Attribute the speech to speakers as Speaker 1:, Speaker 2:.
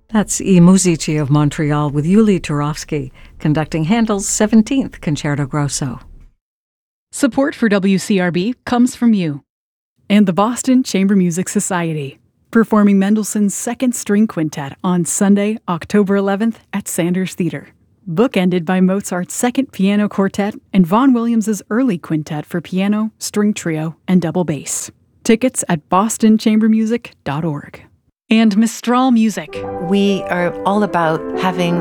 Speaker 1: That's I Musici of Montreal with Yuli Turovsky conducting Handel's 17th Concerto Grosso.
Speaker 2: Support for WCRB comes from you and the Boston Chamber Music Society, performing Mendelssohn's Second String Quintet on Sunday, October 11th at Sanders Theater. Bookended by Mozart's Second Piano Quartet and Vaughan Williams's Early Quintet for piano, string trio, and double bass. Tickets at bostonchambermusic.org. And Mistral Music.
Speaker 3: We are all about having